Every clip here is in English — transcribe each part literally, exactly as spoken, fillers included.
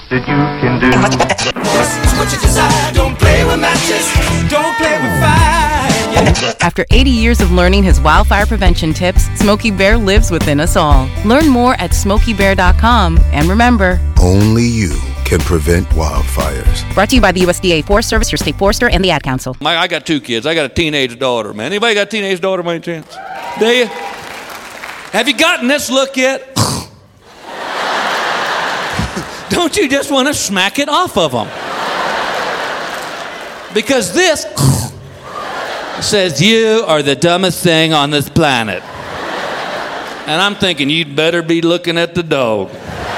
that you can do. What you desire, don't play with matches, don't play with fire. After eighty years of learning his wildfire prevention tips, Smokey Bear lives within us all. Learn more at smokey bear dot com. And remember, only you can prevent wildfires. Brought to you by the U S D A Forest Service, your state forester, and the Ad Council. My, I got two kids. I got a teenage daughter, man. Anybody got a teenage daughter by any chance? Do you? Have you gotten this look yet? Don't you just want to smack it off of them? Because this says you are the dumbest thing on this planet. And I'm thinking you'd better be looking at the dog.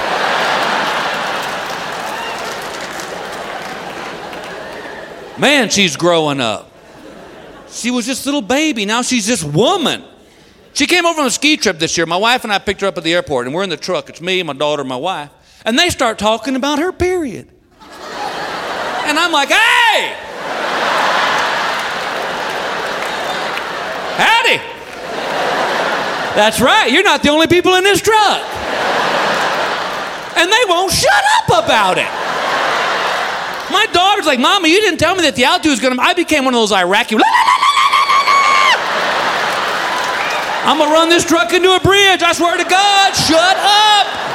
Man, she's growing up. She was just a little baby. Now she's this woman. She came over on a ski trip this year. My wife and I picked her up at the airport, and we're in the truck. It's me, my daughter, and my wife. And they start talking about her period. And I'm like, hey! Howdy! That's right, you're not the only people in this truck. And they won't shut up about it. My daughter's like, Mama, you didn't tell me that the altitude was gonna... I became one of those Iraqi... I'm gonna run this truck into a bridge, I swear to God, shut up!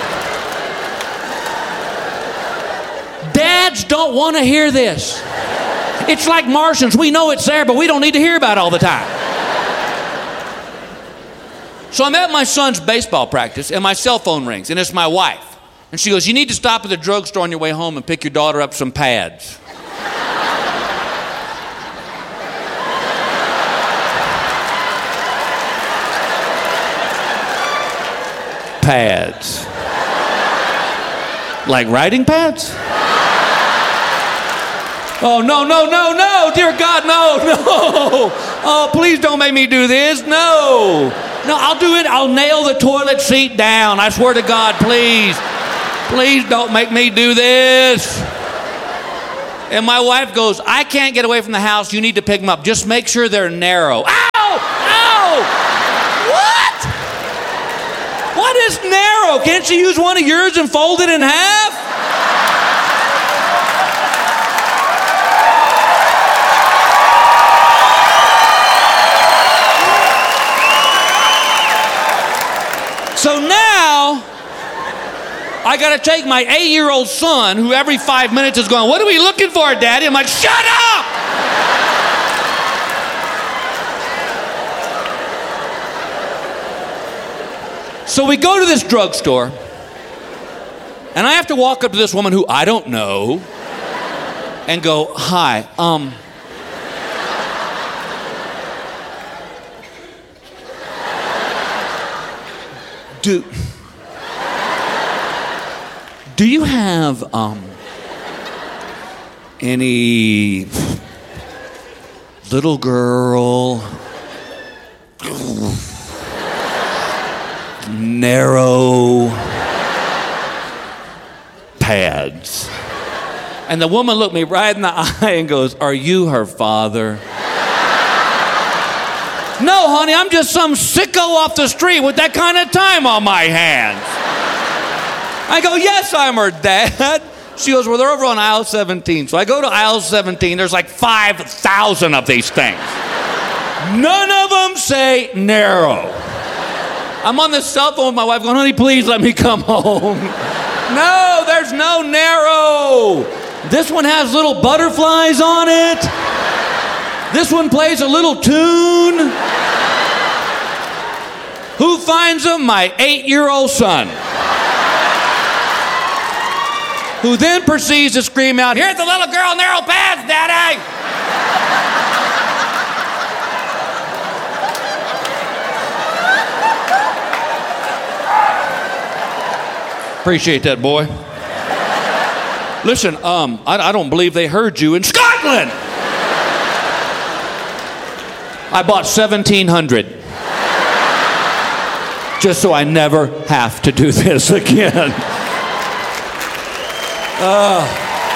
Dads don't want to hear this. It's like Martians. We know it's there, but we don't need to hear about it all the time. So I'm at my son's baseball practice, and my cell phone rings, and it's my wife. And she goes, you need to stop at the drugstore on your way home and pick your daughter up some pads. Pads. Like writing pads? Oh, no, no, no, no, dear God, no, no. Oh, please don't make me do this, no. No, I'll do it, I'll nail the toilet seat down. I swear to God, please. Please don't make me do this. And my wife goes, I can't get away from the house, you need to pick them up. Just make sure they're narrow. Ow! Ow! What? What is narrow? Can't you use one of yours and fold it in half? So now, I gotta take my eight-year-old son, who every five minutes is going, what are we looking for, Daddy? I'm like, shut up! So we go to this drugstore, and I have to walk up to this woman who I don't know, and go, hi, um... Do, do you have um, any little girl, narrow pads? And the woman looked me right in the eye and goes, are you her father? No, honey, I'm just some sicko off the street with that kind of time on my hands. I go, yes, I'm her dad. She goes, well, they're over on aisle seventeen. So I go to aisle seventeen. There's like five thousand of these things. None of them say narrow. I'm on the cell phone with my wife going, honey, please let me come home. No, there's no narrow. This one has little butterflies on it. This one plays a little tune. Who finds them? My eight-year-old son. Who then proceeds to scream out, here's the little girl in narrow pads, Daddy! Appreciate that, boy. Listen, um, I, I don't believe they heard you in Scotland! I bought seventeen hundred. Just so I never have to do this again. Uh,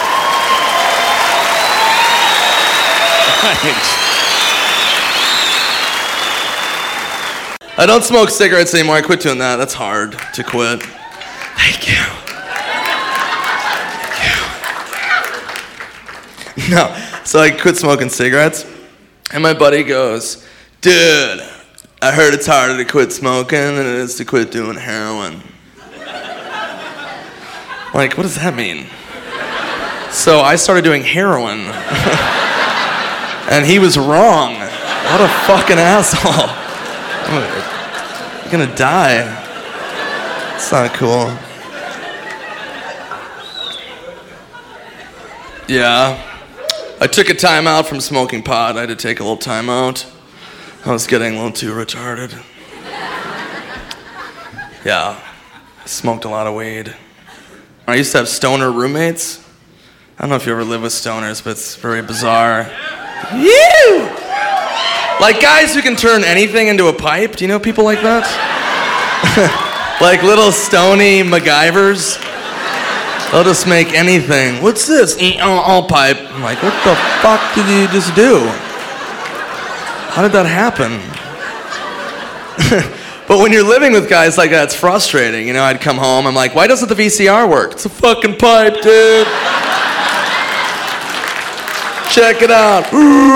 thanks. I don't smoke cigarettes anymore. I quit doing that. That's hard to quit. Thank you. No. So I quit smoking cigarettes, and my buddy goes, dude, I heard it's harder to quit smoking than it is to quit doing heroin. Like, what does that mean? So I started doing heroin. And he was wrong. What a fucking asshole. I'm gonna die. It's not cool. Yeah. I took a time out from smoking pot. I had to take a little time out. I was getting a little too retarded. Yeah. I smoked a lot of weed. I used to have stoner roommates. I don't know if you ever live with stoners, but it's very bizarre. You! Like guys who can turn anything into a pipe. Do you know people like that? Like little stony MacGyvers. They'll just make anything. What's this? All pipe. I'm like, what the fuck did you just do? How did that happen? But when you're living with guys like that, it's frustrating. You know, I'd come home, I'm like, why doesn't the V C R work? It's a fucking pipe, dude. Check it out.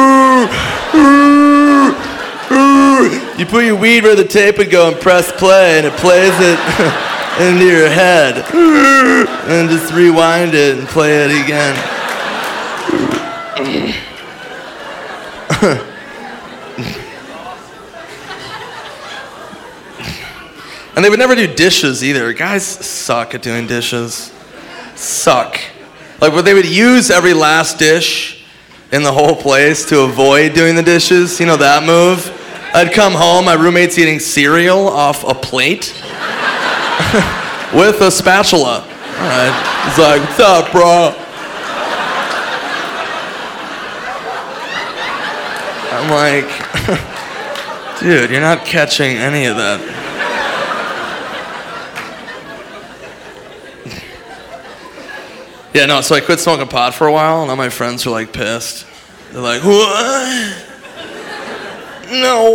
You put your weed where the tape would go and press play, and it plays it into your head. And just rewind it and play it again. And they would never do dishes either. Guys suck at doing dishes. Suck. Like, what they would use every last dish in the whole place to avoid doing the dishes. You know that move? I'd come home, my roommate's eating cereal off a plate with a spatula. All right. He's like, what's up, bro? I'm like, dude, you're not catching any of that. Yeah, no, so I quit smoking pot for a while, and all my friends were like pissed. They're like, what? No